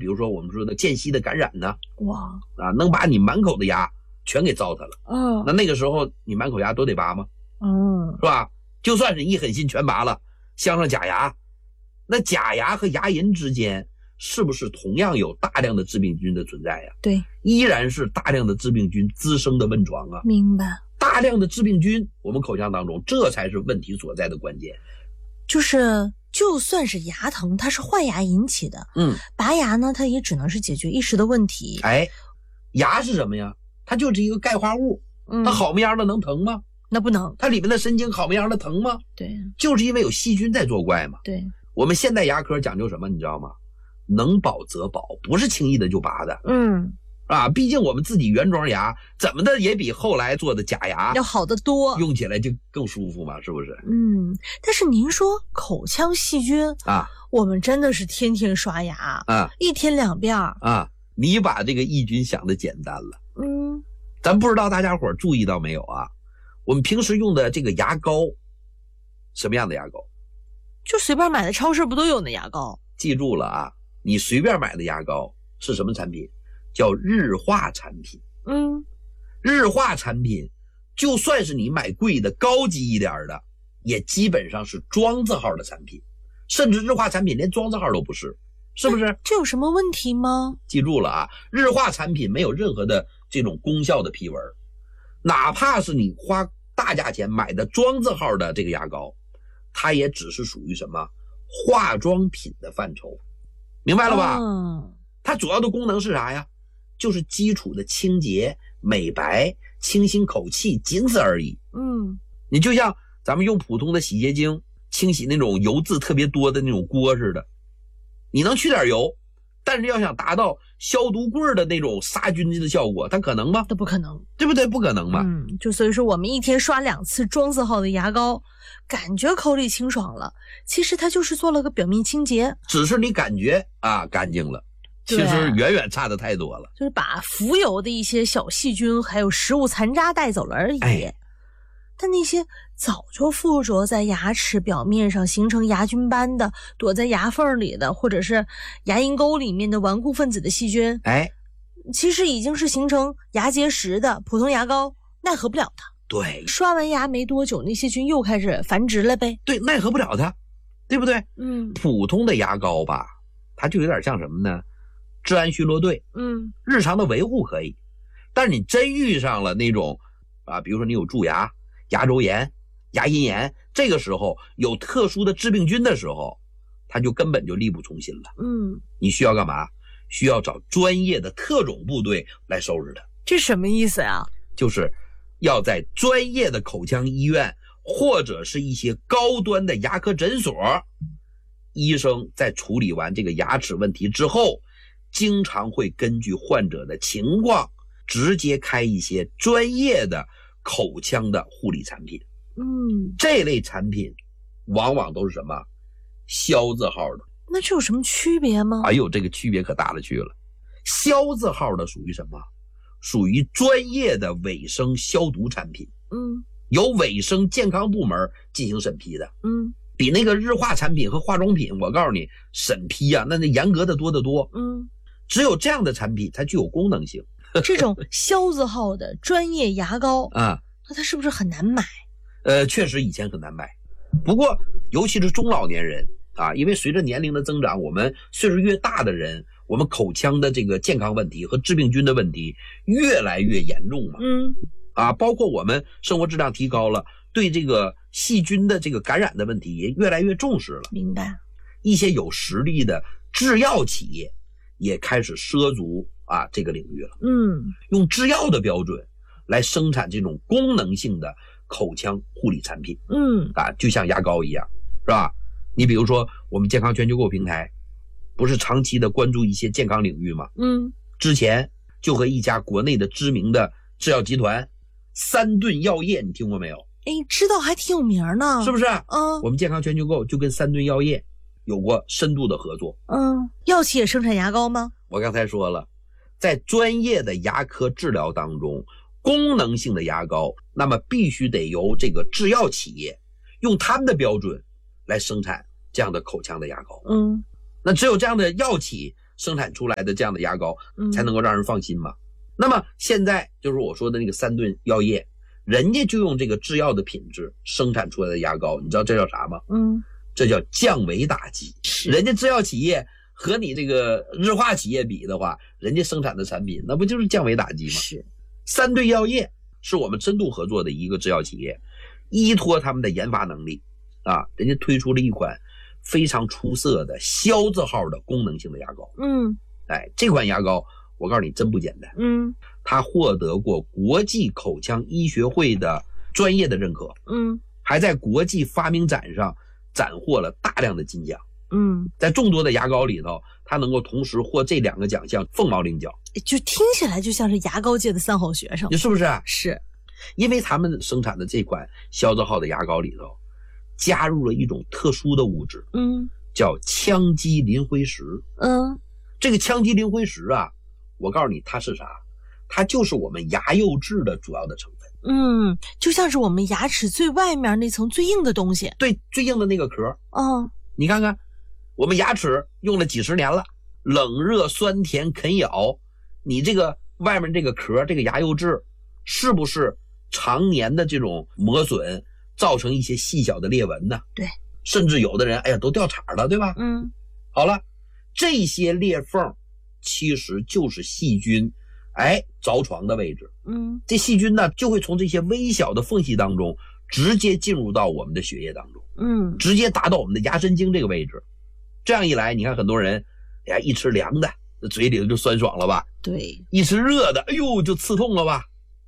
比如说我们说的间隙的感染呢， 哇能把你满口的牙全给糟蹋了。那个时候你满口牙都得拔吗？是吧？就算是一狠心全拔了，镶上假牙，那假牙和牙龈之间是不是同样有大量的致病菌的存在呀？ 对， 依然是大量的致病菌滋生的温床啊。 明白。 大量的致病菌，我们口腔当中，这才是问题所在的关键。 就算是牙疼，它是坏牙引起的，拔牙呢，它也只能是解决一时的问题。 牙是什么呀？它就是一个钙化物，它好么样的能疼吗？ 那不能。 它里面的神经好么样的疼吗？ 对， 就是因为有细菌在作怪嘛。 对， 我们现代牙科讲究什么，你知道吗？能保则保，不是轻易的就拔的。毕竟我们自己原装牙怎么的也比后来做的假牙要好得多， 用起来就更舒服嘛，是不是？ 但是您说口腔细菌我们真的是天天刷牙一天2遍你把这个抑菌想的简单了。咱不知道大家伙注意到没有啊？我们平时用的这个牙膏，什么样的牙膏？ 就随便买的超市不都有那牙膏？ 记住了啊，你随便买的牙膏是什么产品？叫日化产品。日化产品就算是你买贵的高级一点的，也基本上是庄字号的产品，甚至日化产品连庄字号都不是，是不是？ 这有什么问题吗？ 记住了啊，日化产品没有任何的这种功效的批文，哪怕是你花大价钱买的庄字号的这个牙膏，它也只是属于什么化妆品的范畴，明白了吧？它主要的功能是啥呀？就是基础的清洁、美白、清新口气，仅此而已。你就像咱们用普通的洗洁精清洗那种油渍特别多的那种锅似的，你能去点油，但是要想达到消毒柜的那种杀菌的效果，它可能吗？ 都不可能， 对不对？不可能嘛。 就所以说我们一天刷2次庄字号的牙膏，感觉口里清爽了，其实它就是做了个表面清洁， 只是你感觉干净了，其实远远差的太多了， 就是把浮游的一些小细菌还有食物残渣带走了而已。但那些早就附着在牙齿表面上形成牙菌斑的，躲在牙缝里的，或者是牙龈沟里面的顽固分子的细菌，其实已经是形成牙结石的，普通牙膏奈何不了它。 对， 刷完牙没多久，那细菌又开始繁殖了呗。 对，奈何不了它，对不对？普通的牙膏吧，它就有点像什么呢？治安巡逻队。日常的维护可以，但是你真遇上了那种比如说你有蛀牙、牙周炎、牙龈炎，这个时候有特殊的致病菌的时候，它就根本就力不从心了。你需要干嘛？需要找专业的特种部队来收拾它。 这什么意思啊？ 就是要在专业的口腔医院或者是一些高端的牙科诊所，医生在处理完这个牙齿问题之后，经常会根据患者的情况直接开一些专业的口腔的护理产品。这类产品往往都是什么消字号的。 那这有什么区别吗？ 这个区别可大了去了。消字号的属于什么？属于专业的卫生消毒产品，由卫生健康部门进行审批的，比那个日化产品和化妆品，我告诉你审批那严格的多得多。只有这样的产品才具有功能性。 这种消字号的专业牙膏那它是不是很难买？ 确实以前很难买，不过尤其是中老年人因为随着年龄的增长，我们岁数越大的人，我们口腔的这个健康问题和致病菌的问题越来越严重嘛。包括我们生活质量提高了，对这个细菌的这个感染的问题也越来越重视了。 明白。 一些有实力的制药企业也开始涉足这个领域了。用制药的标准来生产这种功能性的口腔护理产品。就像牙膏一样，是吧？你比如说我们健康全球购平台不是长期的关注一些健康领域吗？之前就和一家国内的知名的制药集团三顿药业，你听过没有？ 知道，还挺有名呢， 是不是？我们健康全球购就跟三顿药业有过深度的合作。 药企也生产牙膏吗？ 我刚才说了，在专业的牙科治疗当中，功能性的牙膏那么必须得由这个制药企业用他们的标准来生产这样的口腔的牙膏。那只有这样的药企生产出来的这样的牙膏才能够让人放心嘛。那么现在就是我说的那个三顿药业，人家就用这个制药的品质生产出来的牙膏，你知道这叫啥吗？这叫降维打击。人家制药企业和你这个日化企业比的话，人家生产的产品那不就是降维打击吗？ 是。 三对药业是我们深度合作的一个制药企业，依托他们的研发能力啊，人家推出了一款非常出色的肖字号的功能性的牙膏。这款牙膏我告诉你真不简单。它获得过国际口腔医学会的专业的认可。还在国际发明展上斩获了大量的金奖。在众多的牙膏里头，它能够同时获这2个奖项，凤毛麟角。 就听起来就像是牙膏界的3好学生， 是不是？ 是。 因为他们生产的这款肖字号的牙膏里头加入了一种特殊的物质，叫羟基磷灰石。这个羟基磷灰石啊，我告诉你它是啥？它就是我们牙釉质的主要的成分。 就像是我们牙齿最外面那层最硬的东西。 对，最硬的那个壳。你看看我们牙齿用了几十年了，冷热酸甜啃咬，你这个外面这个壳，这个牙釉质是不是常年的这种磨损造成一些细小的裂纹呢？ 对， 甚至有的人都掉茬了，对吧？好了，这些裂缝其实就是细菌着床的位置。这细菌呢就会从这些微小的缝隙当中直接进入到我们的血液当中，直接达到我们的牙神经这个位置。这样一来，你看很多人一吃凉的嘴里就酸爽了吧？ 对， 一吃热的就刺痛了吧？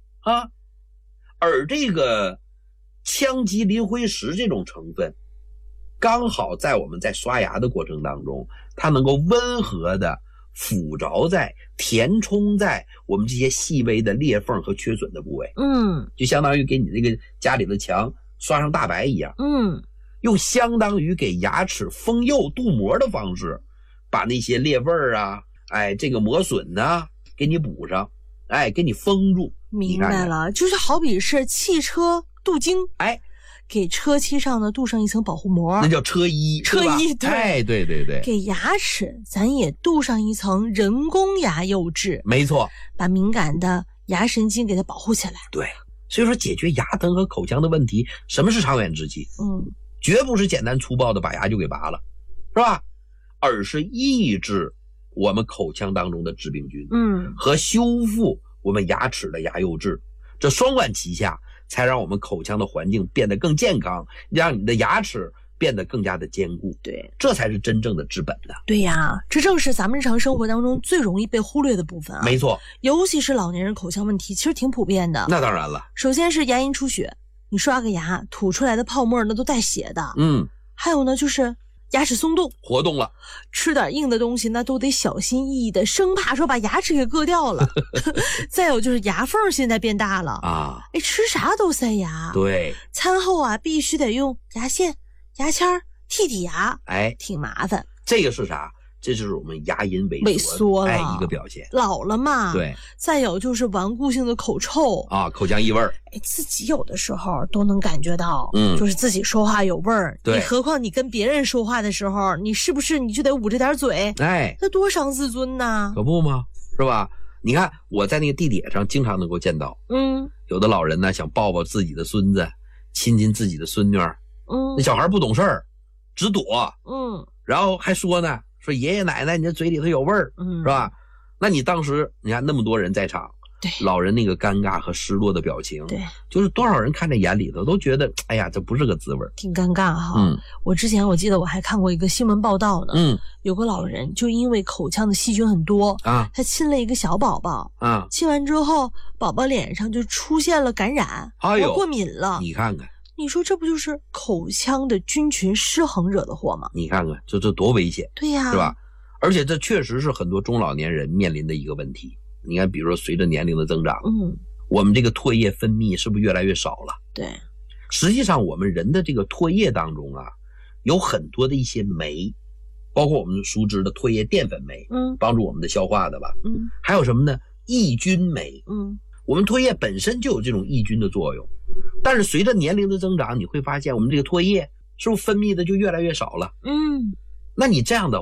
而这个羟基磷灰石这种成分刚好在我们在刷牙的过程当中，它能够温和的附着在填充在我们这些细微的裂缝和缺损的部位。就相当于给你这个家里的墙刷上大白一样。用相当于给牙齿封釉镀膜的方式，把那些裂纹啊这个磨损啊给你补上，给你封住。 明白了，就是好比是汽车镀金，给车漆上呢镀上一层保护膜， 那叫车衣。对，对。 给牙齿咱也镀上一层人工牙釉质， 没错， 把敏感的牙神经给它保护起来。 对，所以说解决牙疼和口腔的问题，什么是长远之计？绝不是简单粗暴的把牙就给拔了，是吧？而是抑制我们口腔当中的致病菌，和修复我们牙齿的牙釉质，这双管齐下，才让我们口腔的环境变得更健康，让你的牙齿变得更加的坚固。 对， 这才是真正的治本的。 对呀，这正是咱们日常生活当中最容易被忽略的部分啊。 没错， 尤其是老年人口腔问题，其实挺普遍的。 那当然了， 首先是牙龈出血，你刷个牙吐出来的泡沫那都带血的。还有呢就是牙齿松动活动了， 吃点硬的东西那都得小心翼翼的，生怕说把牙齿给硌掉了。再有就是牙缝现在变大了啊，吃啥都塞牙。 对， 餐后啊必须得用牙线牙签剔牙，挺麻烦。 这个是啥？这就是我们牙龈萎缩了一个表现。 老了嘛。 对。 再有就是顽固性的口臭啊，口腔异味。 自己有的时候都能感觉到，就是自己说话有味儿。 对。 何况你跟别人说话的时候，你是不是你就得捂着点嘴？那多伤自尊呐！ 可不吗？是吧？你看我在那个地铁上经常能够见到，有的老人呢想抱抱自己的孙子，亲亲自己的孙女，那小孩不懂事儿，直躲，然后还说呢。说爷爷奶奶你这嘴里头有味儿，是吧？那你当时你看那么多人在场， 对， 老人那个尴尬和失落的表情， 对， 就是多少人看在眼里头都觉得哎呀这不是个滋味， 挺尴尬哈。我之前我记得我还看过一个新闻报道呢，有个老人就因为口腔的细菌很多啊，他亲了一个小宝宝啊，亲完之后宝宝脸上就出现了感染，过敏了。 你看看。 你说这不就是口腔的菌群失衡惹的祸吗？ 你看看这多危险。 对呀， 是吧？而且这确实是很多中老年人面临的一个问题。你看比如说随着年龄的增长，我们这个唾液分泌是不是越来越少了？ 对， 实际上我们人的这个唾液当中啊，有很多的一些酶，包括我们熟知的唾液淀粉酶，帮助我们的消化的吧，还有什么呢？抑菌酶，我们唾液本身就有这种抑菌的作用。但是随着年龄的增长，你会发现我们这个唾液是不是分泌的就越来越少了？那你这样的话，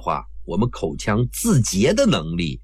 我们口腔自洁的能力